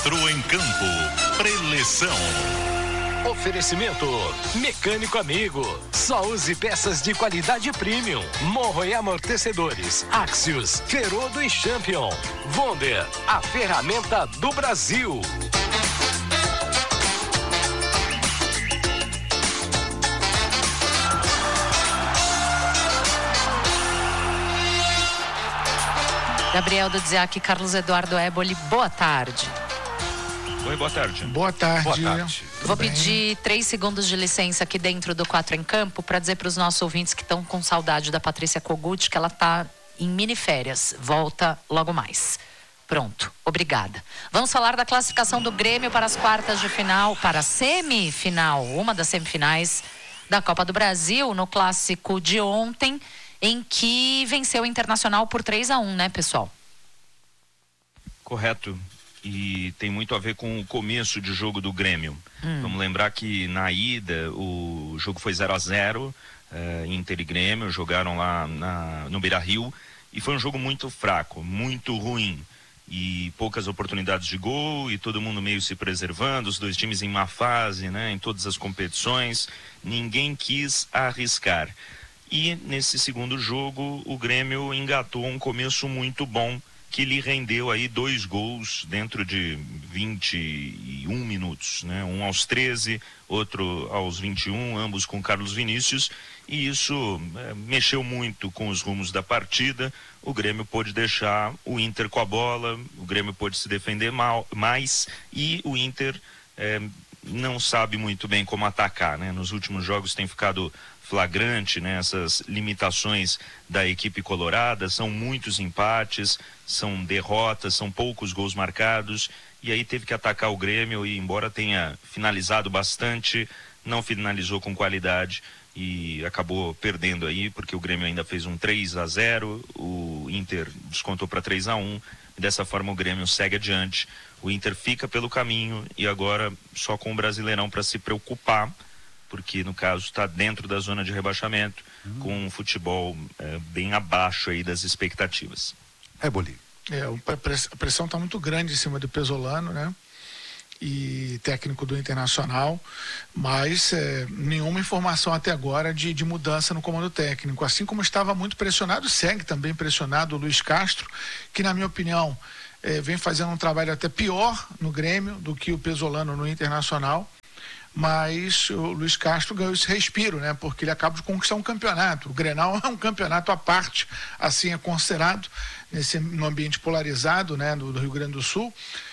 Entrou em campo. Preleção. Oferecimento Mecânico Amigo. Só use peças de qualidade premium. Morro e amortecedores. Axios, Ferodo e Champion. Wonder, a ferramenta do Brasil. Gabriel do Dziac, Carlos Eduardo Éboli, boa tarde. Oi, boa tarde. Boa tarde. Boa tarde. Vou pedir 3 segundos de licença aqui dentro do 4 em Campo para dizer para os nossos ouvintes que estão com saudade da Patrícia Kogut que ela está em miniférias. Volta logo mais. Pronto, obrigada. Vamos falar da classificação do Grêmio para as quartas de final, para a semifinal, uma das semifinais da Copa do Brasil, no clássico de ontem, em que venceu o Internacional por 3-1, né, pessoal? Correto. E tem muito a ver com o começo de jogo do Grêmio. Vamos lembrar que na ida o jogo foi 0-0, Inter e Grêmio jogaram lá no Beira-Rio, e foi um jogo muito fraco, muito ruim. E poucas oportunidades de gol, e todo mundo meio se preservando, os dois times em má fase, né, em todas as competições. Ninguém quis arriscar. E nesse segundo jogo o Grêmio engatou um começo muito bom, que lhe rendeu aí 2 gols dentro de 21 minutos, né? Um aos 13, outro aos 21, ambos com Carlos Vinícius, e isso mexeu muito com os rumos da partida. O Grêmio pôde deixar o Inter com a bola, o Grêmio pôde se defender mais, e o Inter não sabe muito bem como atacar, né? Nos últimos jogos tem ficado flagrante, né, essas limitações da equipe colorada. São muitos empates, são derrotas, são poucos gols marcados, e aí teve que atacar o Grêmio, e embora tenha finalizado bastante, não finalizou com qualidade e acabou perdendo aí, porque o Grêmio ainda fez um 3-0, o Inter descontou para 3-1, e dessa forma o Grêmio segue adiante. O Inter fica pelo caminho, e agora só com o Brasileirão para se preocupar, porque no caso está dentro da zona de rebaixamento, com um futebol bem abaixo aí das expectativas. Éboli. A pressão está muito grande em cima do Pesolano, né? E técnico do Internacional, mas nenhuma informação até agora de mudança no comando técnico. Assim como estava muito pressionado, segue também pressionado o Luiz Castro, que na minha opinião vem fazendo um trabalho até pior no Grêmio do que o Pesolano no Internacional. Mas o Luiz Castro ganhou esse respiro, né? Porque ele acaba de conquistar um campeonato. O Grenal é um campeonato à parte, assim é considerado, no ambiente polarizado, né? Do Rio Grande do Sul.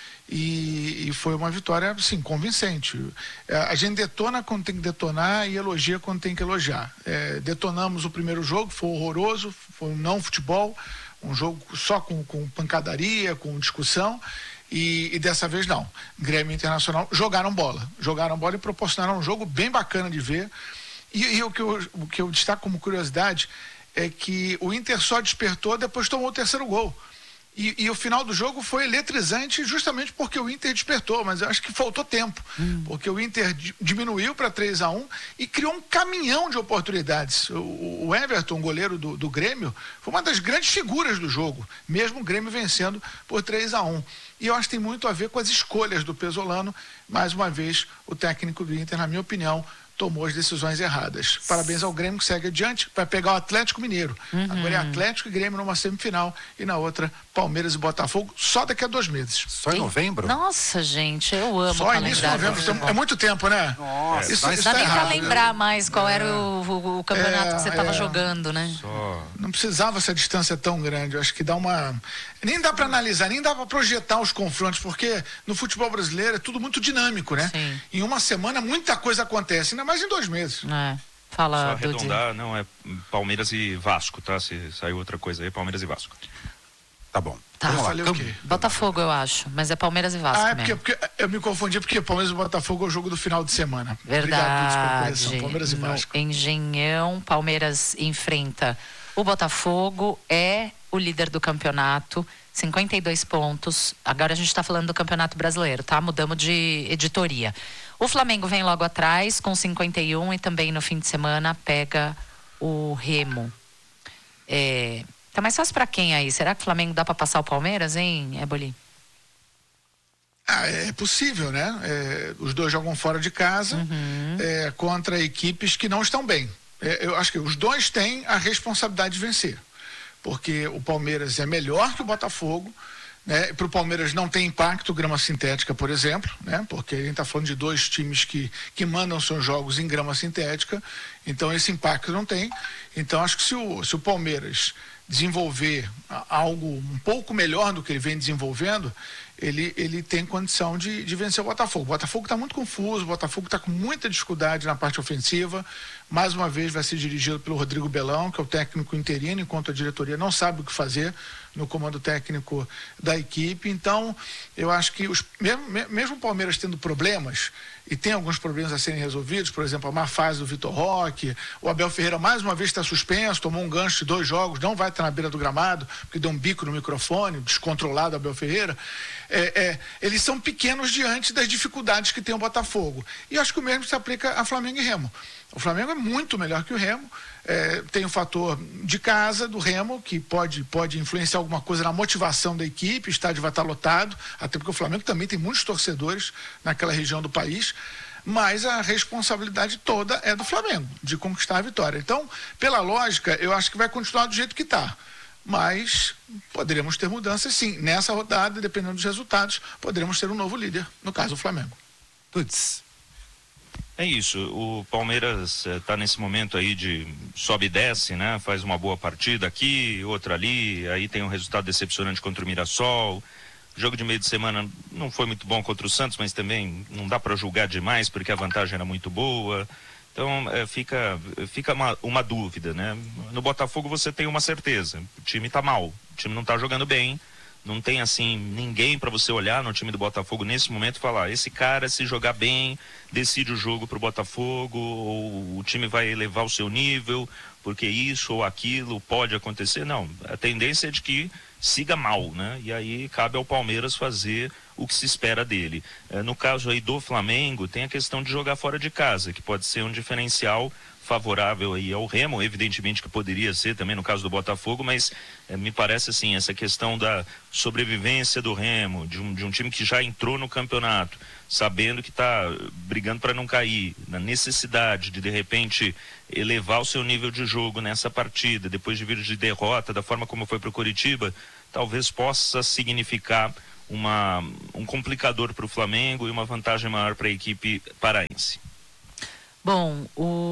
E foi uma vitória, assim, convincente. A gente detona quando tem que detonar e elogia quando tem que elogiar. Detonamos o primeiro jogo, foi horroroso, foi um não futebol, um jogo só com pancadaria, com discussão. E dessa vez não. Grêmio e Internacional jogaram bola e proporcionaram um jogo bem bacana de ver. E o que eu destaco como curiosidade é que o Inter só despertou depois tomou o terceiro gol. E o final do jogo foi eletrizante justamente porque o Inter despertou, mas eu acho que faltou tempo, porque o Inter diminuiu para 3-1 e criou um caminhão de oportunidades. O Everton, goleiro do Grêmio, foi uma das grandes figuras do jogo, mesmo o Grêmio vencendo por 3-1. E eu acho que tem muito a ver com as escolhas do Pesolano. Mais uma vez, o técnico do Inter, na minha opinião, tomou as decisões erradas. Parabéns ao Grêmio, que segue adiante, vai pegar o Atlético Mineiro. Agora é Atlético e Grêmio numa semifinal, e na outra Palmeiras e Botafogo, só daqui a 2 meses. Só em novembro? Nossa, gente, eu amo só início de novembro, é muito tempo, né? Nossa, isso dá nem pra lembrar mais qual era o campeonato que você estava jogando, né? Não precisava essa distância tão grande. Eu acho que dá uma... Nem dá para analisar, nem dá para projetar os confrontos, porque no futebol brasileiro é tudo muito dinâmico, né? Sim. Em uma semana muita coisa acontece, ainda mais em 2 meses. Fala, só arredondar, não, é Palmeiras e Vasco, tá? Se saiu outra coisa aí, Palmeiras e Vasco. Tá bom. Tá. Eu falei o quê? Botafogo, eu acho, mas é Palmeiras e Vasco mesmo. Porque eu me confundi, porque Palmeiras e Botafogo é o jogo do final de semana. Verdade. Palmeiras e Vasco. Engenhão, Palmeiras enfrenta o Botafogo, é o líder do campeonato, 52 pontos. Agora a gente está falando do Campeonato Brasileiro, tá? Mudamos de editoria. O Flamengo vem logo atrás com 51 e também no fim de semana pega o Remo. Tá mais fácil para quem aí? Será que o Flamengo dá para passar o Palmeiras, hein, Éboli? É possível, né? Os dois jogam fora de casa contra equipes que não estão bem. Eu acho que os dois têm a responsabilidade de vencer, porque o Palmeiras é melhor que o Botafogo, né? Para o Palmeiras não tem impacto grama sintética, por exemplo, né? Porque a gente está falando de dois times que mandam seus jogos em grama sintética, então esse impacto não tem. Então acho que se o Palmeiras desenvolver algo um pouco melhor do que ele vem desenvolvendo, ele tem condição de vencer o Botafogo. O Botafogo está muito confuso, o Botafogo está com muita dificuldade na parte ofensiva. Mais uma vez vai ser dirigido pelo Rodrigo Belão, que é o técnico interino, enquanto a diretoria não sabe o que fazer no comando técnico da equipe. Então, eu acho que mesmo o Palmeiras tendo problemas, e tem alguns problemas a serem resolvidos, por exemplo, a má fase do Vitor Roque, o Abel Ferreira mais uma vez está suspenso, tomou um gancho de 2 jogos, não vai estar na beira do gramado, porque deu um bico no microfone, descontrolado Abel Ferreira. Eles são pequenos diante das dificuldades que tem o Botafogo. E acho que o mesmo se aplica a Flamengo e Remo. O Flamengo é muito melhor que o Remo, tem o fator de casa do Remo, que pode influenciar alguma coisa na motivação da equipe, o estádio vai estar lotado, até porque o Flamengo também tem muitos torcedores naquela região do país, mas a responsabilidade toda é do Flamengo, de conquistar a vitória. Então, pela lógica, eu acho que vai continuar do jeito que está. Mas poderemos ter mudanças sim. Nessa rodada, dependendo dos resultados, poderemos ter um novo líder, no caso o Flamengo. Tuts. É isso, o Palmeiras está nesse momento aí de sobe e desce, né? Faz uma boa partida aqui, outra ali, aí tem um resultado decepcionante contra o Mirassol. O jogo de meio de semana não foi muito bom contra o Santos, mas também não dá para julgar demais porque a vantagem era muito boa. Então fica uma dúvida, né? No Botafogo você tem uma certeza, o time está mal, o time não está jogando bem. Não tem assim ninguém para você olhar no time do Botafogo nesse momento e falar, esse cara se jogar bem decide o jogo pro Botafogo, ou o time vai elevar o seu nível porque isso ou aquilo pode acontecer. Não, a tendência é de que siga mal, né? E aí cabe ao Palmeiras fazer o que se espera dele. No caso aí do Flamengo, tem a questão de jogar fora de casa, que pode ser um diferencial favorável aí ao Remo, evidentemente que poderia ser também no caso do Botafogo, mas me parece assim, essa questão da sobrevivência do Remo, de um time que já entrou no campeonato, sabendo que está brigando para não cair, na necessidade de repente elevar o seu nível de jogo nessa partida, depois de vir de derrota, da forma como foi para o Coritiba, talvez possa significar um complicador para o Flamengo e uma vantagem maior para a equipe paraense. Bom,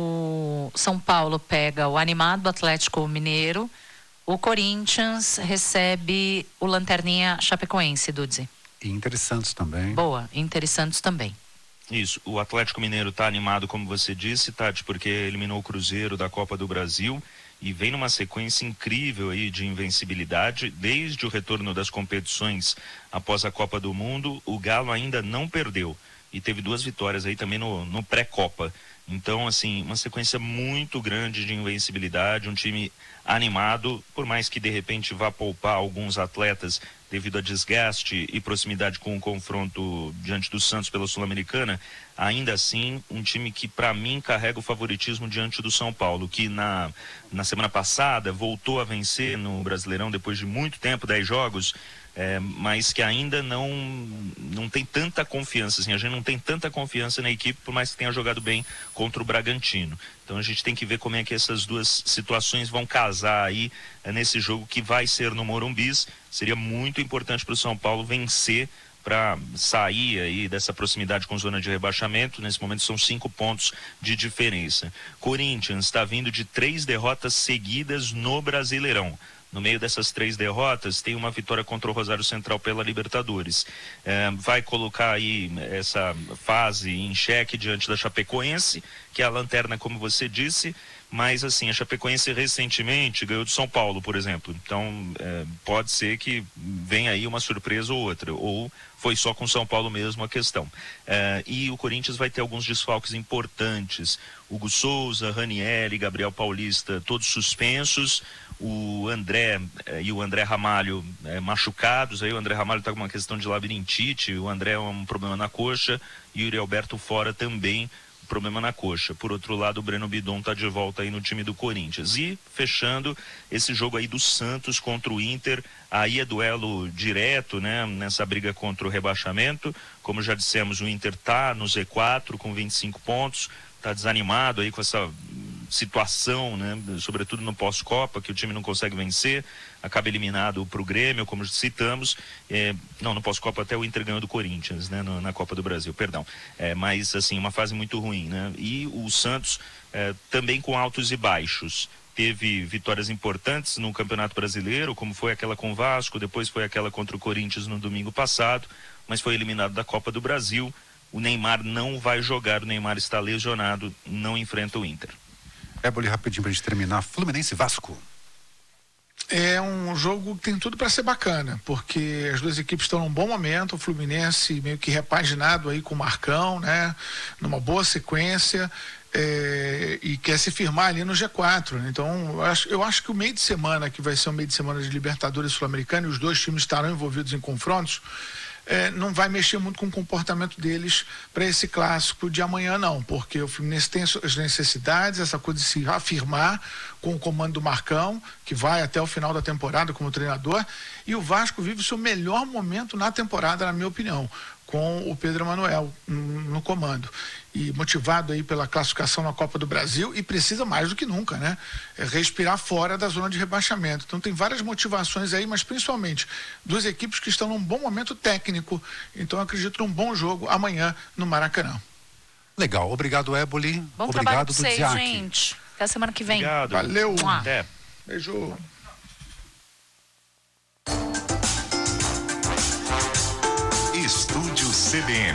o São Paulo pega o animado Atlético Mineiro, o Corinthians recebe o Lanterninha Chapecoense, Dudzi. E Inter e Santos também. Boa, Inter e Santos também. Isso, o Atlético Mineiro está animado, como você disse, Tati, porque eliminou o Cruzeiro da Copa do Brasil e vem numa sequência incrível aí de invencibilidade. Desde o retorno das competições após a Copa do Mundo, o Galo ainda não perdeu e teve 2 vitórias aí também no pré-Copa. Então, assim, uma sequência muito grande de invencibilidade, um time animado, por mais que de repente vá poupar alguns atletas devido a desgaste e proximidade com o confronto diante do Santos pela Sul-Americana, ainda assim, um time que para mim carrega o favoritismo diante do São Paulo, que na semana passada voltou a vencer no Brasileirão depois de muito tempo, 10 jogos, mas que ainda não tem tanta confiança, assim, a gente não tem tanta confiança na equipe, por mais que tenha jogado bem contra o Bragantino. Então a gente tem que ver como é que essas duas situações vão casar aí nesse jogo que vai ser no Morumbi. Seria muito importante para o São Paulo vencer para sair aí dessa proximidade com zona de rebaixamento. Nesse momento são 5 pontos de diferença. Corinthians está vindo de 3 derrotas seguidas no Brasileirão. No meio dessas 3 derrotas, tem uma vitória contra o Rosário Central pela Libertadores. Vai colocar aí essa fase em xeque diante da Chapecoense, que é a lanterna, como você disse, mas assim, a Chapecoense recentemente ganhou do São Paulo, por exemplo. Então, pode ser que venha aí uma surpresa ou outra, ou foi só com São Paulo mesmo a questão. E o Corinthians vai ter alguns desfalques importantes. Hugo Souza, Ranieri, Gabriel Paulista, todos suspensos. O André e o André Ramalho machucados, aí o André Ramalho está com uma questão de labirintite, o André é um problema na coxa, e o Yuri Alberto fora também problema na coxa. Por outro lado, o Breno Bidon está de volta aí no time do Corinthians. E fechando esse jogo aí do Santos contra o Inter, aí é duelo direto, né, nessa briga contra o rebaixamento. Como já dissemos, o Inter tá no Z4 com 25 pontos, tá desanimado aí com essa situação, né, sobretudo no pós-Copa, que o time não consegue vencer, acaba eliminado para o Grêmio, como citamos, no pós-Copa até o Inter ganhou do Corinthians, né, na Copa do Brasil, perdão, mas assim, uma fase muito ruim, né, e o Santos também com altos e baixos, teve vitórias importantes no Campeonato Brasileiro, como foi aquela com o Vasco, depois foi aquela contra o Corinthians no domingo passado, mas foi eliminado da Copa do Brasil. O Neymar não vai jogar, o Neymar está lesionado, não enfrenta o Inter. Éboli, rapidinho pra gente terminar. Fluminense e Vasco. É um jogo que tem tudo para ser bacana, porque as duas equipes estão num bom momento, o Fluminense meio que repaginado aí com o Marcão, né? Numa boa sequência, e quer se firmar ali no G4, né? Então eu acho que o meio de semana, que vai ser um meio de semana de Libertadores Sul-Americana, e os dois times estarão envolvidos em confrontos, não vai mexer muito com o comportamento deles para esse clássico de amanhã, não, porque o Fluminense tem as necessidades, essa coisa de se afirmar com o comando do Marcão, que vai até o final da temporada como treinador, e o Vasco vive o seu melhor momento na temporada, na minha opinião, com o Pedro Emanuel no comando, e motivado aí pela classificação na Copa do Brasil, e precisa mais do que nunca, né? Respirar fora da zona de rebaixamento. Então tem várias motivações aí, mas principalmente duas equipes que estão num bom momento técnico, então eu acredito num bom jogo amanhã no Maracanã. Legal, obrigado, Éboli. Bom obrigado, trabalho pra vocês, Dudziak. gente. Até semana que vem. Obrigado. Valeu. Até. Beijo. Estúdio CBN.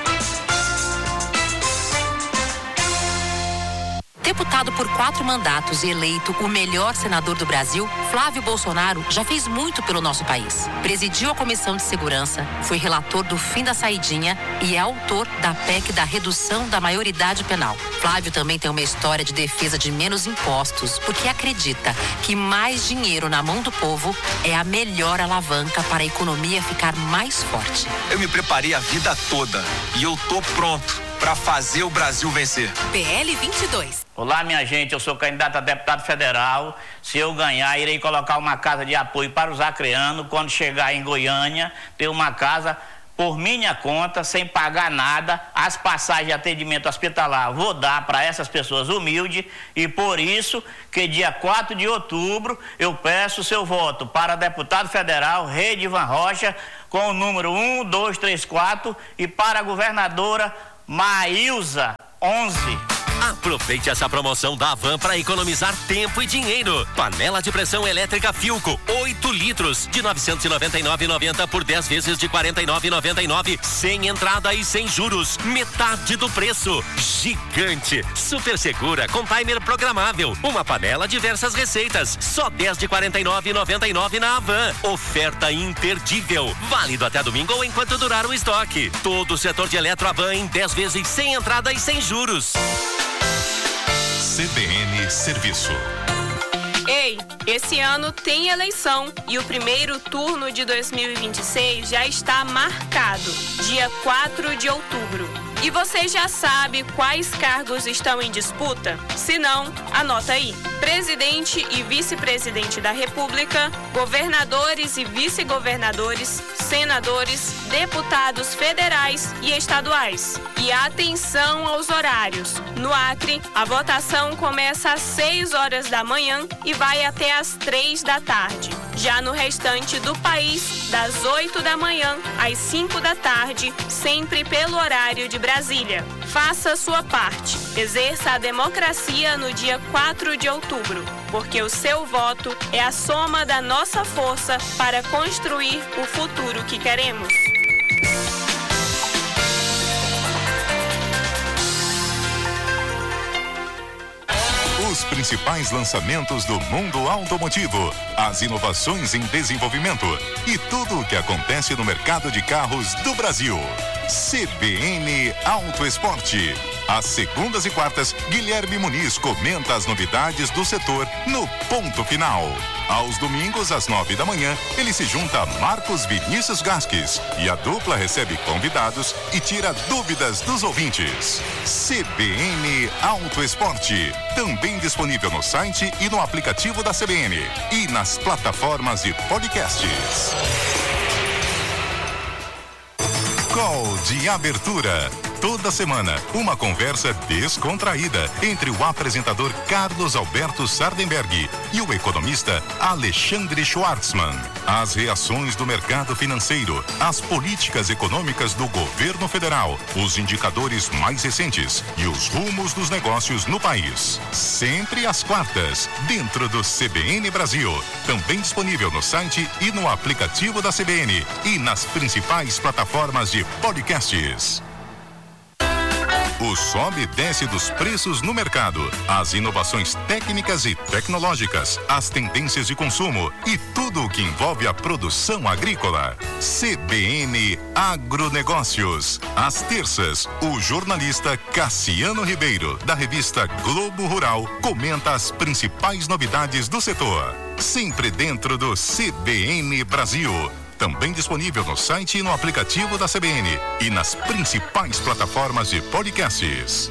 Deputado por 4 mandatos e eleito o melhor senador do Brasil, Flávio Bolsonaro já fez muito pelo nosso país. Presidiu a Comissão de Segurança, foi relator do fim da saidinha e é autor da PEC da redução da maioridade penal. Flávio também tem uma história de defesa de menos impostos, porque acredita que mais dinheiro na mão do povo é a melhor alavanca para a economia ficar mais forte. Eu me preparei a vida toda e eu tô pronto para fazer o Brasil vencer. PL 22. Olá, minha gente, eu sou candidato a deputado federal. Se eu ganhar, irei colocar uma casa de apoio para os acreanos. Quando chegar em Goiânia, ter uma casa por minha conta, sem pagar nada. As passagens de atendimento hospitalar vou dar para essas pessoas humildes. E por isso que dia 4 de outubro eu peço seu voto para deputado federal Redivan Rocha com o número 1234 e para a governadora Maílza 11. Aproveite essa promoção da Havan para economizar tempo e dinheiro. Panela de pressão elétrica Philco, 8 litros, de R$ 999,90 por 10 vezes de R$ 49,99, sem entrada e sem juros. Metade do preço. Gigante, super segura, com timer programável. Uma panela, diversas receitas. Só 10 de R$ 49,99 na Havan. Oferta imperdível. Válido até domingo ou enquanto durar o estoque. Todo o setor de Eletro Havan em 10 vezes sem entrada e sem juros. CBN Serviço. Ei, esse ano tem eleição e o primeiro turno de 2026 já está marcado, dia 4 de outubro. E você já sabe quais cargos estão em disputa? Se não, anota aí. Presidente e vice-presidente da República, governadores e vice-governadores, senadores, deputados federais e estaduais. E atenção aos horários. No Acre, a votação começa às 6 horas da manhã e vai até às 3 da tarde. Já no restante do país, das 8 da manhã às 5 da tarde, sempre pelo horário de Brasília. Faça a sua parte. Exerça a democracia no dia 4 de outubro, porque o seu voto é a soma da nossa força para construir o futuro que queremos. Os principais lançamentos do mundo automotivo, as inovações em desenvolvimento e tudo o que acontece no mercado de carros do Brasil. CBN Auto Esporte. Às segundas e quartas, Guilherme Muniz comenta as novidades do setor no Ponto Final. Aos domingos, às 9 da manhã, ele se junta a Marcos Vinícius Gasques e a dupla recebe convidados e tira dúvidas dos ouvintes. CBN Auto Esporte, também disponível no site e no aplicativo da CBN e nas plataformas de podcasts. Call de abertura. Toda semana, uma conversa descontraída entre o apresentador Carlos Alberto Sardenberg e o economista Alexandre Schwartzman. As reações do mercado financeiro, as políticas econômicas do governo federal, os indicadores mais recentes e os rumos dos negócios no país. Sempre às quartas, dentro do CBN Brasil. Também disponível no site e no aplicativo da CBN e nas principais plataformas de podcasts. O sobe e desce dos preços no mercado, as inovações técnicas e tecnológicas, as tendências de consumo e tudo o que envolve a produção agrícola. CBN Agronegócios. Às terças, o jornalista Cassiano Ribeiro, da revista Globo Rural, comenta as principais novidades do setor. Sempre dentro do CBN Brasil. Também disponível no site e no aplicativo da CBN e nas principais plataformas de podcasts.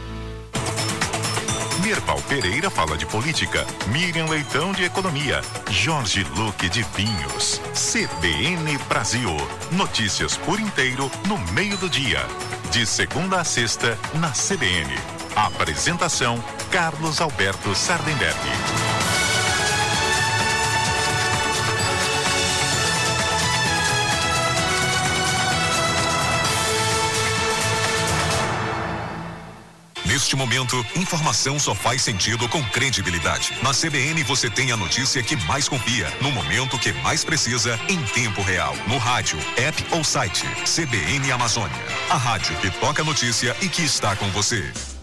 Mirval Pereira fala de política, Miriam Leitão de economia, Jorge Luque de vinhos. CBN Brasil. Notícias por inteiro no meio do dia. De segunda a sexta na CBN. Apresentação Carlos Alberto Sardenberg. Neste momento, informação só faz sentido com credibilidade. Na CBN você tem a notícia que mais confia, no momento que mais precisa, em tempo real. No rádio, app ou site. CBN Amazônia. A rádio que toca a notícia e que está com você.